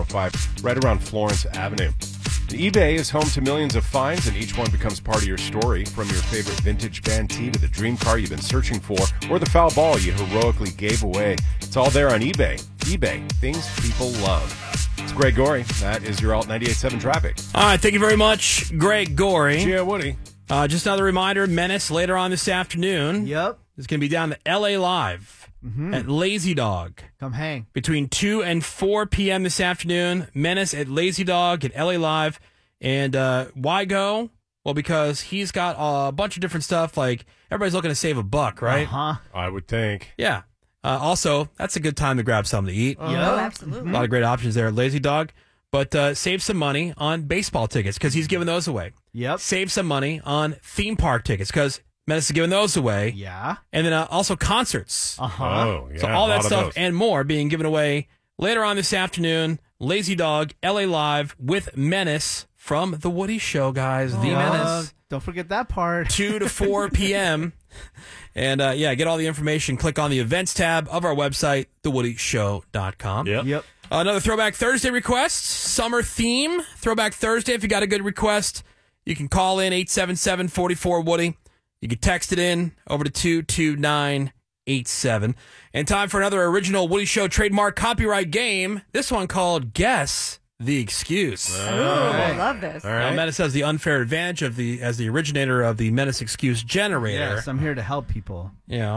405, right around Florence Avenue. eBay is home to millions of finds, and each one becomes part of your story. From your favorite vintage Van T to the dream car you've been searching for, or the foul ball you heroically gave away. It's all there on eBay. eBay, things people love. It's Greg Gorey. That is your Alt 98.7 traffic. All right, thank you very much, Greg Gorey. Yeah, Woody. Just another reminder, Menace later on this afternoon. Yep. It's going to be down to LA Live at Lazy Dog. Come hang. Between 2 and 4 p.m. this afternoon, Menace at Lazy Dog at LA Live. And why go? Well, because he's got a bunch of different stuff. Like, everybody's looking to save a buck, right? I would think. Yeah. Also, that's a good time to grab something to eat. Oh, absolutely. A lot of great options there at Lazy Dog. But save some money on baseball tickets because he's giving those away. Yep. Save some money on theme park tickets because Menace is giving those away. Yeah. And then also concerts. Oh, yeah. So all a that lot of stuff those. and more being given away later on this afternoon. Lazy Dog, LA Live with Menace from The Woody Show, guys. The Menace. Don't forget that part. 2 to 4 p.m. And, get all the information. Click on the events tab of our website, thewoodyshow.com. Yep. Another Throwback Thursday request, summer theme, Throwback Thursday. If you got a good request, you can call in 877-44-WOODY. You can text it in over to 22987. And time for another original Woody Show trademark copyright game. This one called Guess the Excuse. Ooh, I love this. All Now, right. Menace has the unfair advantage as the originator of the Menace Excuse Generator. Yes, I'm here to help people.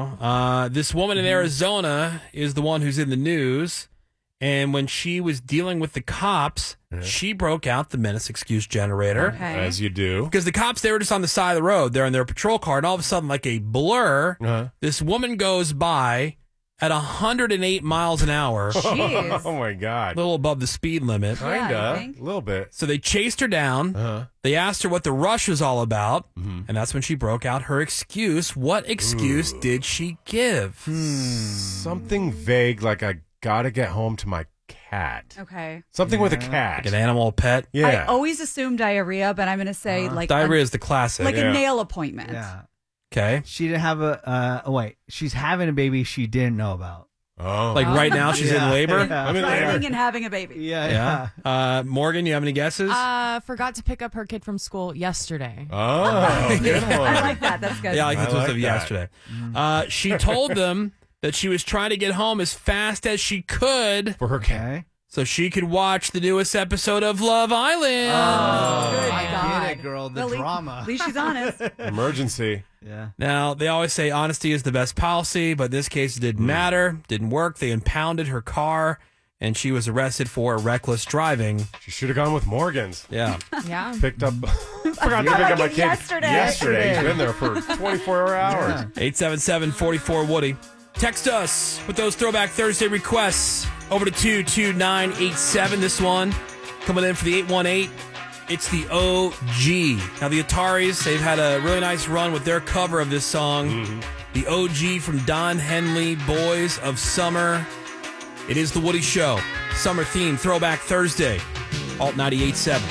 This woman in Arizona is the one who's in the news. And when she was dealing with the cops, she broke out the Menace Excuse Generator. Okay. As you do. Because the cops, they were just on the side of the road. They're in their patrol car, and all of a sudden, like a blur, this woman goes by at 108 miles an hour, Jeez. Oh, my a God. little above the speed limit. Yeah, you Kinda. think? A little bit. So they chased her down. They asked her what the rush was all about, and that's when she broke out her excuse. What excuse did she give? Something vague, like I gotta get home to my cat. Okay. Something with a cat. Like an animal pet? Yeah. I always assume diarrhea, but I'm going to say like Diarrhea is the classic. like Yeah. a nail appointment. Yeah. Okay. She didn't have she's having a baby she didn't know about. Oh. Like right now, she's in Yeah. labor? Yeah. I'm in Driving labor. and having a baby. Yeah. Morgan, you have any guesses? Forgot to pick up her kid from school yesterday. Oh, good one. I like that. That's good. Yeah, I think I it was like of that. yesterday. She told them that she was trying to get home as fast as she could For her cat. Okay. so she could watch the newest episode of Love Island. Good I God. get it, girl. The Well, drama. At least she's honest. Emergency. Yeah. Now, they always say honesty is the best policy, but in this case, it didn't matter. Didn't work. They impounded her car, and she was arrested for reckless driving. She should have gone with Morgan's. Yeah. Yeah. Picked up. Forgot to pick up my kid yesterday. He's been there for 24 hours. 877-44-WOODY. Text us with those Throwback Thursday requests over to 22987. This one coming in for the 818. It's the OG. Now, the Ataris, they've had a really nice run with their cover of this song. The OG from Don Henley, Boys of Summer. It is the Woody Show. Summer theme, Throwback Thursday. Alt 98.7.